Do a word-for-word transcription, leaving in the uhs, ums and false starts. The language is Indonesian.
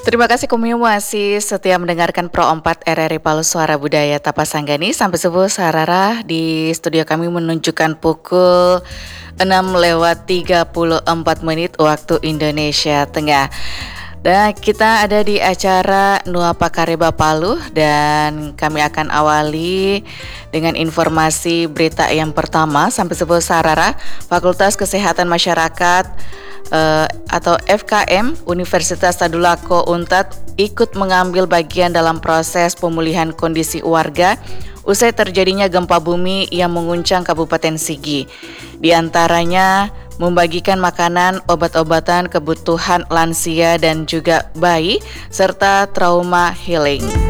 Terima kasih Kumi masih setia mendengarkan Pro empat R R I Palu Suara Budaya Tapasanggani. Sampai subuh Sarara di studio kami menunjukkan pukul enam lewat tiga puluh empat menit waktu Indonesia Tengah. Dan kita ada di acara Nuapa Kareba Palu dan kami akan awali dengan informasi berita yang pertama. Sampai subuh Sarara, Fakultas Kesehatan Masyarakat uh, atau F K M Universitas Tadulako Untat ikut mengambil bagian dalam proses pemulihan kondisi warga usai terjadinya gempa bumi yang mengguncang Kabupaten Sigi. Di antaranya membagikan makanan, obat-obatan, kebutuhan lansia dan juga bayi, serta trauma healing.